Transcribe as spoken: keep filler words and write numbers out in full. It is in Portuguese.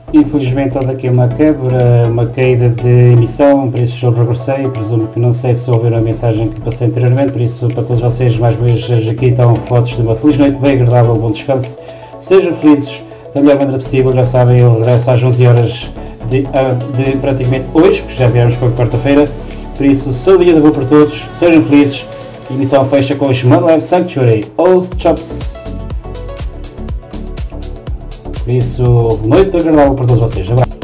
Infelizmente houve aqui uma quebra, uma caída de emissão, por isso eu regressei, presumo que não sei se ouviram a mensagem que passei anteriormente, por isso para todos vocês mais uma vez aqui estão fotos de uma feliz noite, bem agradável, bom descanso, sejam felizes da melhor maneira possível, já sabem, eu regresso às onze horas de, de praticamente hoje, porque já viemos para quarta-feira, por isso saúde e boa para todos, sejam felizes, a emissão fecha com os Shaman Live Sanctuary, All Chops. Por isso, noite agradável para todos vocês. Abraço.